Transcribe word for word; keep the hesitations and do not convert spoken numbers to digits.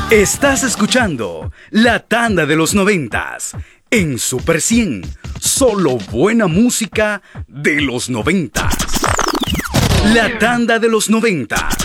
Estás escuchando La Tanda de los Noventas en Super cien. Solo buena música de los noventas. La Tanda de los Noventas.